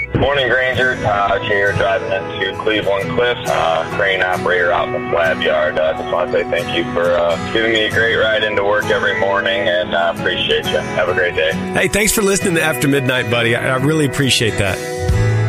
Morning, Granger. Todd here, driving into Cleveland Cliffs, crane operator out in the lab yard. Just want to say thank you for giving me a great ride into work every morning, and I appreciate you. Have a great day. Hey, thanks for listening to After Midnight, buddy. I really appreciate that.